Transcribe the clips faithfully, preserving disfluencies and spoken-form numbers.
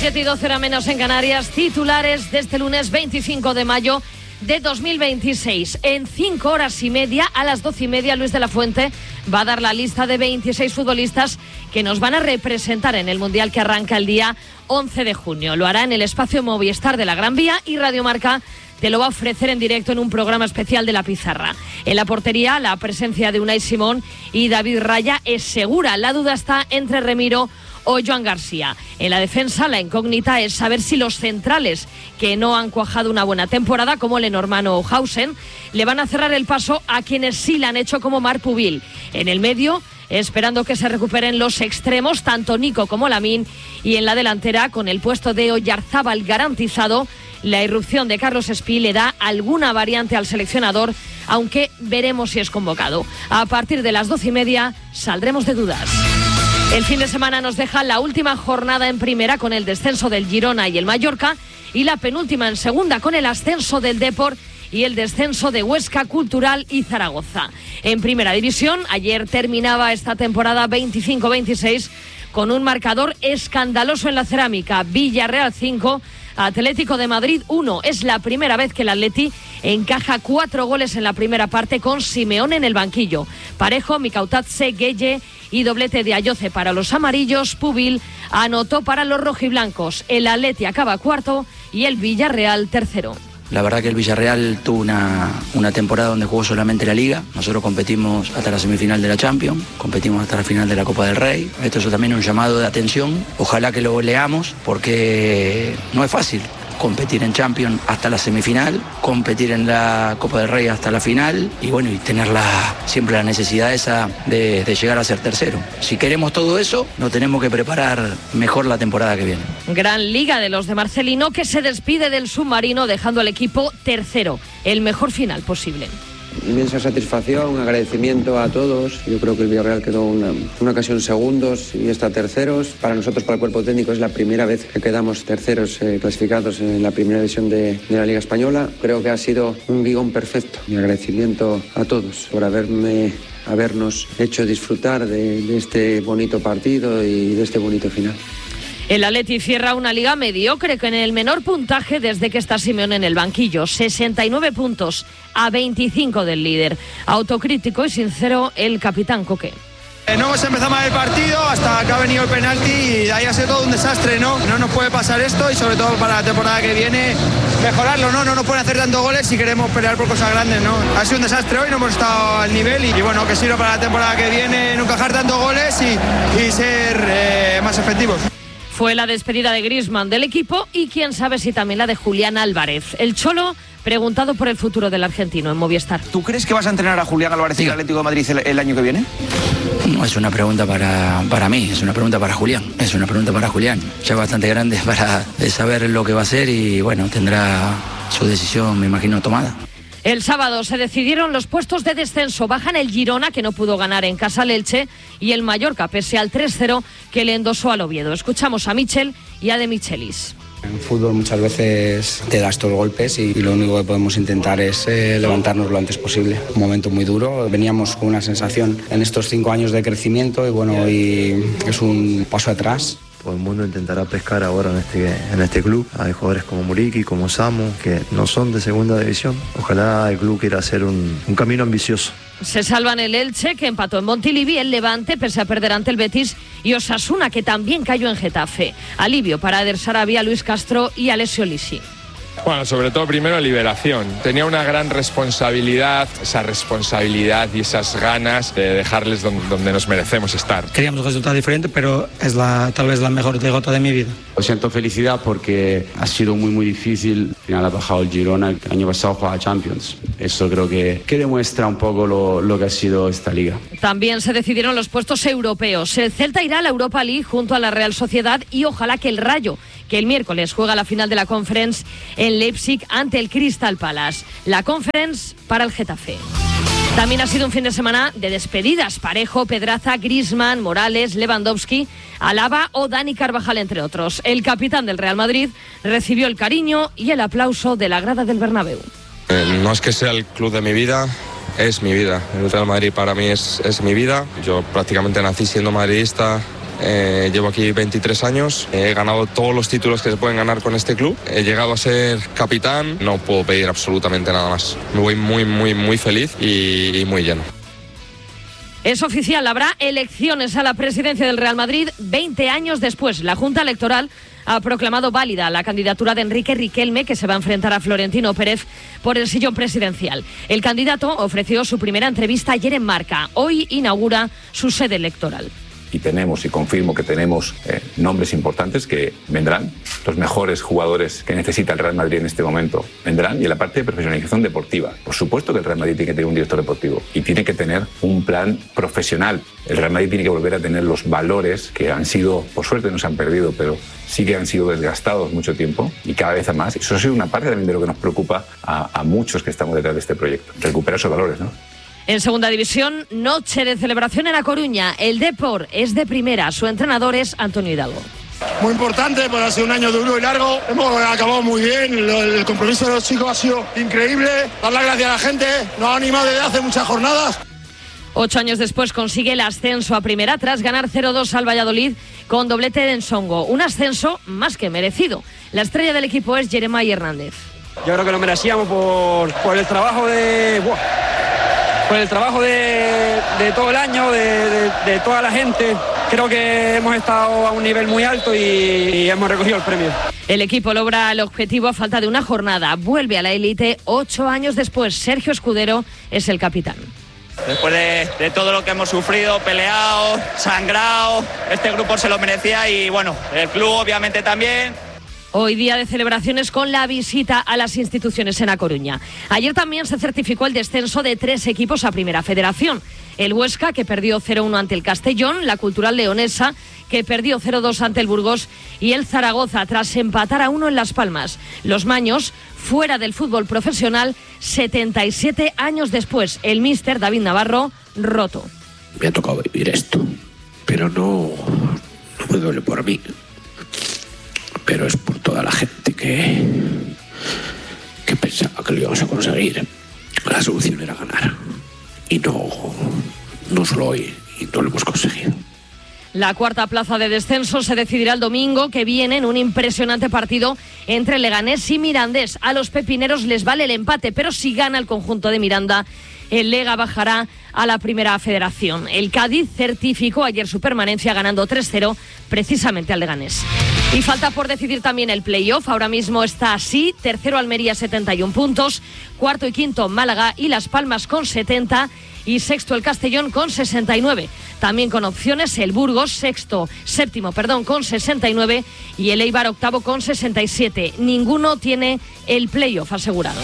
siete y doce, hora menos en Canarias. Titulares de este lunes veinticinco de mayo de dos mil veintiséis. En cinco horas y media, a las doce y media, Luis de la Fuente va a dar la lista de veintiséis futbolistas que nos van a representar en el Mundial que arranca el día once de junio. Lo hará en el espacio Movistar de la Gran Vía y Radio Marca te lo va a ofrecer en directo en un programa especial de La Pizarra. En la portería, la presencia de Unai Simón y David Raya es segura. La duda está entre Remiro o Joan García. En la defensa, la incógnita es saber si los centrales que no han cuajado una buena temporada, como Lenormand o Hausen, le van a cerrar el paso a quienes sí la han hecho, como Marc Pubil. En el medio, esperando que se recuperen los extremos, tanto Nico como Lamine, y en la delantera, con el puesto de Oyarzábal garantizado, la irrupción de Carlos Espí le da alguna variante al seleccionador, aunque veremos si es convocado. A partir de las doce y media saldremos de dudas. El fin de semana nos deja la última jornada en primera con el descenso del Girona y el Mallorca, y la penúltima en segunda con el ascenso del Depor y el descenso de Huesca, Cultural y Zaragoza. En primera división, ayer terminaba esta temporada veinticinco veintiséis con un marcador escandaloso en la Cerámica. Villarreal cinco, Atlético de Madrid uno. Es la primera vez que el Atleti encaja cuatro goles en la primera parte con Simeone en el banquillo. Parejo, Mikautatse, Gueye y doblete de Ayoce para los amarillos. Pubil anotó para los rojiblancos. El Atleti acaba cuarto y el Villarreal tercero. La verdad que el Villarreal tuvo una, una temporada donde jugó solamente la Liga. Nosotros competimos hasta la semifinal de la Champions, competimos hasta la final de la Copa del Rey. Esto es también un llamado de atención. Ojalá que lo leamos, porque no es fácil competir en Champions hasta la semifinal, competir en la Copa del Rey hasta la final y bueno, y tener la, siempre la necesidad esa de, de llegar a ser tercero. Si queremos todo eso, nos tenemos que preparar mejor la temporada que viene. Gran Liga de los de Marcelino, que se despide del submarino dejando al equipo tercero, el mejor final posible. Inmensa satisfacción, agradecimiento a todos. Yo creo que el Villarreal quedó una, una ocasión segundos y está terceros. Para nosotros, para el cuerpo técnico, es la primera vez que quedamos terceros eh, clasificados en la primera división de, de la Liga Española. Creo que ha sido un guión perfecto. Mi agradecimiento a todos por haberme, habernos hecho disfrutar de, de este bonito partido y de este bonito final. El Atleti cierra una liga mediocre con el menor puntaje desde que está Simeone en el banquillo. sesenta y nueve puntos a veinticinco del líder. Autocrítico y sincero el capitán Coque. No hemos empezado mal el partido hasta que ha venido el penalti y ahí ha sido todo un desastre, ¿no? No nos puede pasar esto y sobre todo para la temporada que viene mejorarlo, ¿no? No nos pueden hacer tantos goles si queremos pelear por cosas grandes, ¿no? Ha sido un desastre hoy, no hemos estado al nivel y, y bueno, que sirva para la temporada que viene no encajar tantos goles y, y ser eh, más efectivos. Fue la despedida de Griezmann del equipo y quién sabe si también la de Julián Álvarez. El Cholo, preguntado por el futuro del argentino en Movistar. ¿Tú crees que vas a entrenar a Julián Álvarez y el Atlético de Madrid el, el año que viene? No es una pregunta para, para mí, es una pregunta para Julián. Es una pregunta para Julián. Ya bastante grande para saber lo que va a hacer y bueno, tendrá su decisión, me imagino, tomada. El sábado se decidieron los puestos de descenso. Bajan el Girona, que no pudo ganar en casa al Elche, y el Mallorca, pese al tres cero que le endosó al Oviedo. Escuchamos a Michel y a De Michelis. En fútbol muchas veces te das estos golpes y lo único que podemos intentar es eh, levantarnos lo antes posible. Un momento muy duro, veníamos con una sensación en estos cinco años de crecimiento y bueno, y es un paso atrás. Todo el mundo intentará pescar ahora en este, en este club. Hay jugadores como Muriqui, como Samu, que no son de segunda división. Ojalá el club quiera hacer un, un camino ambicioso. Se salvan el Elche, que empató en Montilivi, el Levante, pese a perder ante el Betis, y Osasuna, que también cayó en Getafe. Alivio para Eder Sarabia, Luis Castro y Alessio Lisi. Bueno, sobre todo primero liberación. Tenía una gran responsabilidad, esa responsabilidad y esas ganas de dejarles donde, donde nos merecemos estar. Queríamos un resultado diferente, pero es la, tal vez la mejor derrota de mi vida. Siento felicidad porque ha sido muy muy difícil. Al final ha bajado el Girona, el año pasado jugaba Champions. Eso creo que, que demuestra un poco lo, lo que ha sido esta liga. También se decidieron los puestos europeos. El Celta irá a la Europa League junto a la Real Sociedad y ojalá que el Rayo, que el miércoles juega la final de la Conference en Leipzig ante el Crystal Palace. La Conference para el Getafe. También ha sido un fin de semana de despedidas. Parejo, Pedraza, Griezmann, Morales, Lewandowski, Alaba o Dani Carvajal, entre otros. El capitán del Real Madrid recibió el cariño y el aplauso de la grada del Bernabéu. Eh, no es que sea el club de mi vida, es mi vida. El Real Madrid para mí es, es mi vida. Yo prácticamente nací siendo madridista. Eh, llevo aquí veintitrés años, he ganado todos los títulos que se pueden ganar con este club, he llegado a ser capitán, no puedo pedir absolutamente nada más. Me voy muy, muy, muy feliz y, y muy lleno. Es oficial, habrá elecciones a la presidencia del Real Madrid veinte años después. La Junta Electoral ha proclamado válida la candidatura de Enrique Riquelme, que se va a enfrentar a Florentino Pérez por el sillón presidencial. El candidato ofreció su primera entrevista ayer en Marca. Hoy inaugura su sede electoral. Y tenemos, y confirmo que tenemos eh, nombres importantes que vendrán, los mejores jugadores que necesita el Real Madrid en este momento vendrán, y en la parte de profesionalización deportiva. Por supuesto que el Real Madrid tiene que tener un director deportivo y tiene que tener un plan profesional. El Real Madrid tiene que volver a tener los valores que han sido, por suerte no se han perdido, pero sí que han sido desgastados mucho tiempo y cada vez a más. Eso ha sido una parte también de lo que nos preocupa a, a muchos que estamos detrás de este proyecto, recuperar esos valores, ¿no? En segunda división, noche de celebración en A Coruña. El Depor es de primera. Su entrenador es Antonio Hidalgo. Muy importante, pues ha sido un año duro y largo. Hemos acabado muy bien. El, el compromiso de los chicos ha sido increíble. Dar las gracias a la gente. Nos ha animado desde hace muchas jornadas. Ocho años después consigue el ascenso a primera tras ganar cero dos al Valladolid con doblete de Ensongo. Un ascenso más que merecido. La estrella del equipo es Jeremai Hernández. Yo creo que lo merecíamos por, por el trabajo de... Buah. Por el trabajo de, de todo el año, de, de, de toda la gente. Creo que hemos estado a un nivel muy alto y, y hemos recogido el premio. El equipo logra el objetivo a falta de una jornada. Vuelve a la élite ocho años después. Sergio Escudero es el capitán. Después de, de todo lo que hemos sufrido, peleado, sangrado, este grupo se lo merecía y bueno, el club obviamente también. Hoy día de celebraciones con la visita a las instituciones en A Coruña. Ayer también se certificó el descenso de tres equipos a Primera Federación. El Huesca, que perdió cero uno ante el Castellón, la Cultural Leonesa, que perdió cero dos ante el Burgos, y el Zaragoza, tras empatar a uno en Las Palmas. Los maños, fuera del fútbol profesional, setenta y siete años después. El míster David Navarro, roto. Me ha tocado vivir esto, pero no, no me duele por mí. Pero es por toda la gente que, que pensaba que lo íbamos a conseguir. La solución era ganar. Y no, no solo hoy, y no lo hemos conseguido. La cuarta plaza de descenso se decidirá el domingo que viene en un impresionante partido entre Leganés y Mirandés. A los pepineros les vale el empate, pero si gana el conjunto de Miranda, el Lega bajará a la Primera Federación. El Cádiz certificó ayer su permanencia ganando tres cero precisamente al Leganés. Y falta por decidir también el playoff. Ahora mismo está así: tercero Almería, setenta y un puntos, cuarto y quinto Málaga y Las Palmas con setenta, y sexto el Castellón con sesenta y nueve. También con opciones el Burgos, sexto, séptimo, perdón, con sesenta y nueve, y el Eibar octavo con sesenta y siete. Ninguno tiene el playoff asegurado.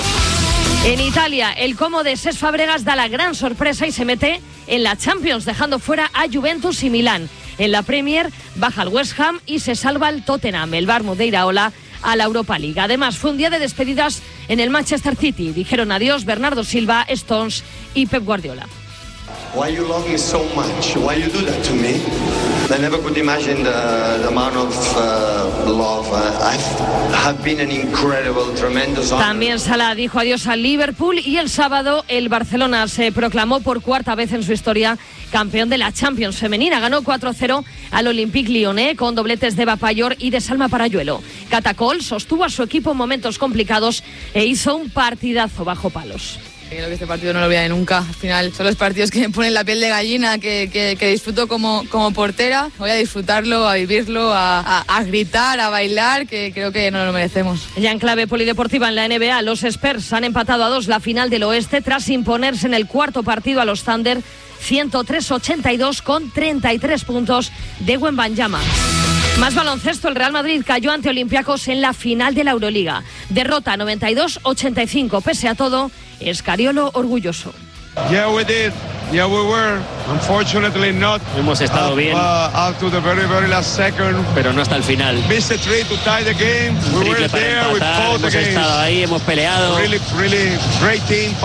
En Italia, el Como de Cesc Fabregas da la gran sorpresa y se mete en la Champions, dejando fuera a Juventus y Milán. En la Premier baja el West Ham y se salva el Tottenham. El Bournemouth de Iraola a la Europa League. Además, fue un día de despedidas en el Manchester City. Dijeron adiós Bernardo Silva, Stones y Pep Guardiola. Why you love me so much? Why you do that to me? I never could imagine the, the amount of uh, love. I have been an incredible, tremendous honor. También Salah dijo adiós al Liverpool, y el sábado el Barcelona se proclamó por cuarta vez en su historia campeón de la Champions femenina. Ganó cuatro cero al Olympique Lyonnais con dobletes de Eva Payor y de Salma Parayuelo. Catacol sostuvo a su equipo en momentos complicados e hizo un partidazo bajo palos. Creo que este partido no lo olvidaré nunca. Al final son los partidos que me ponen la piel de gallina, que, que, que disfruto como, como portera. Voy a disfrutarlo, a vivirlo, a, a, a gritar, a bailar, que creo que no lo merecemos. Ya en clave polideportiva en la N B A, los Spurs han empatado a dos la final del oeste tras imponerse en el cuarto partido a los Thunder ciento tres a ochenta y dos con treinta y tres puntos de Wembanyama. Más baloncesto, el Real Madrid cayó ante Olympiacos en la final de la Euroliga. Derrota noventa y dos a ochenta y cinco. Pese a todo, Escariolo orgulloso. Yeah, we did. Yeah, we were. Unfortunately not. Hemos estado up, bien. Uh, up to the very, very last second. Pero no hasta el final. Missed a three to tie the game. We were there. We fought hemos the game. estado ahí, hemos peleado. Really, really great team.